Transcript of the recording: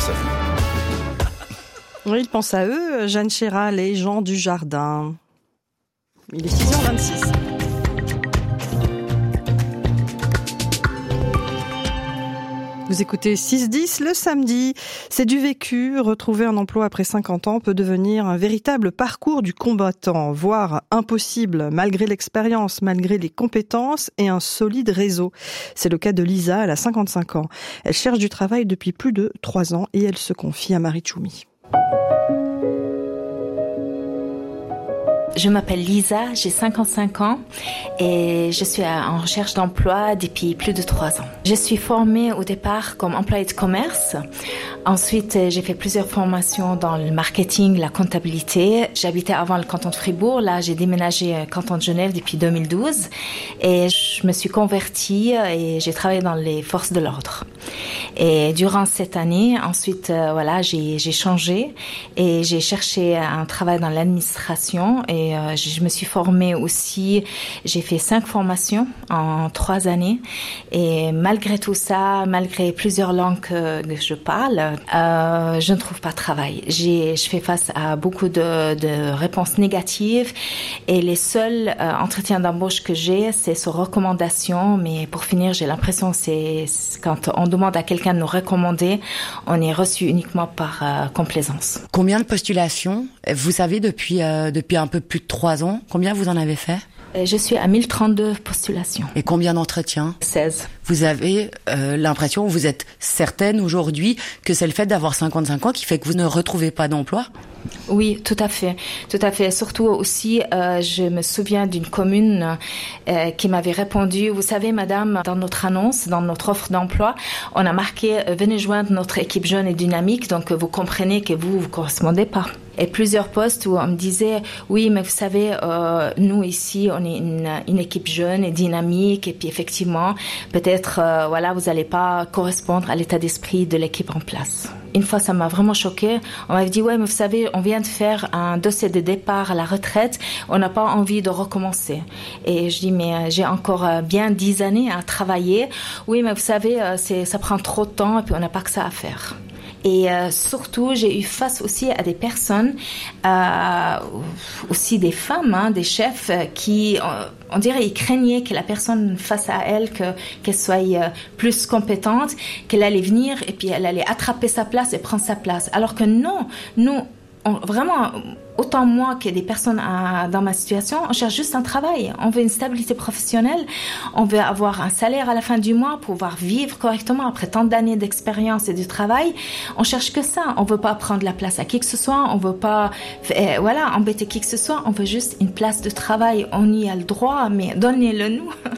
sa vie. Oui, il pense à eux, Jeanne Chéral et Jean Dujardin. Il est 6h26. Vous écoutez 6-10 le samedi. C'est du vécu. Retrouver un emploi après 50 ans peut devenir un véritable parcours du combattant, voire impossible, malgré l'expérience, malgré les compétences et un solide réseau. C'est le cas de Lisa, elle a 55 ans. Elle cherche du travail depuis plus de 3 ans et elle se confie à Marie Tchoumi. Je m'appelle Lisa, j'ai 55 ans et je suis en recherche d'emploi depuis plus de 3 ans. Je suis formée au départ comme employée de commerce. Ensuite, j'ai fait plusieurs formations dans le marketing, la comptabilité. J'habitais avant le canton de Fribourg. Là, j'ai déménagé au canton de Genève depuis 2012 et je me suis convertie et j'ai travaillé dans les forces de l'ordre. Et durant cette année, ensuite, j'ai changé et j'ai cherché un travail dans l'administration et je me suis formée aussi. J'ai fait 5 formations en 3 années et malgré tout ça, malgré plusieurs langues que je parle, je ne trouve pas de travail. Je fais face à beaucoup de réponses négatives et les seuls entretiens d'embauche que j'ai, c'est sur recommandation. Mais pour finir, j'ai l'impression que c'est quand on demande à quelqu'un de nous recommander, on est reçu uniquement par complaisance. Combien de postulations, vous savez, depuis un peu plus de 3 ans, combien vous en avez fait ? Je suis à 1032 postulations. Et combien d'entretiens ? 16. Vous avez l'impression, vous êtes certaine aujourd'hui que c'est le fait d'avoir 55 ans qui fait que vous ne retrouvez pas d'emploi ? Oui, tout à fait. Surtout aussi, je me souviens d'une commune qui m'avait répondu, vous savez, madame, dans notre annonce, dans notre offre d'emploi, on a marqué venez joindre notre équipe jeune et dynamique, donc vous comprenez que vous correspondez pas. Et plusieurs postes où on me disait, oui, mais vous savez, nous ici, on est une équipe jeune et dynamique, et puis effectivement, peut-être, vous allez pas correspondre à l'état d'esprit de l'équipe en place. Une fois, ça m'a vraiment choquée. On m'avait dit, ouais, mais vous savez, on vient de faire un dossier de départ à la retraite, on n'a pas envie de recommencer. Et je dis, mais j'ai encore bien 10 années à travailler. Oui, mais vous savez, ça prend trop de temps et puis on n'a pas que ça à faire. Et surtout, j'ai eu face aussi à des personnes, aussi des femmes, des chefs, qui, on dirait, ils craignaient que la personne face à elle, qu'elle soit plus compétente, qu'elle allait venir et puis elle allait attraper sa place et prendre sa place. Alors que non, nous, vraiment, autant moi que des personnes dans ma situation, on cherche juste un travail. On veut une stabilité professionnelle. On veut avoir un salaire à la fin du mois, pouvoir vivre correctement après tant d'années d'expérience et de travail. On cherche que ça. On veut pas prendre la place à qui que ce soit. On veut pas, embêter qui que ce soit. On veut juste une place de travail. On y a le droit, mais donnez-le nous.